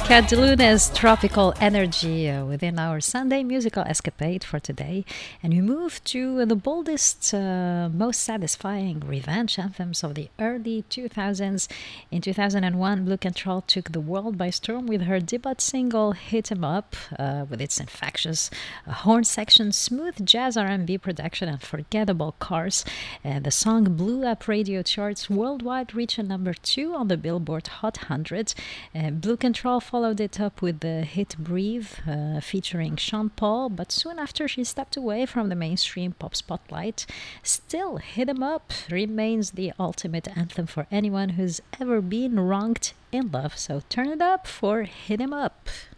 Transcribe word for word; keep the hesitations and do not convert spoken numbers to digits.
Cat DeLuna's tropical energy uh, within our Sunday musical escapade for today. And we move to uh, the boldest, uh, most satisfying revenge anthems of the early two thousands. In two thousand one, Blue Control took the world by storm with her debut single Hit 'Em Up, uh, with its infectious uh, horn section, smooth jazz R and B production, and forgettable chorus. Uh, the song blew up radio charts worldwide, reaching number two on the Billboard Hot one hundred. Uh, Blue Control followed it up with the hit Breathe, uh, featuring Sean Paul, but soon after she stepped away from the mainstream pop spotlight. Still, Hit 'Em Up remains the ultimate anthem for anyone who's ever been wronged in love. So turn it up for Hit 'Em Up.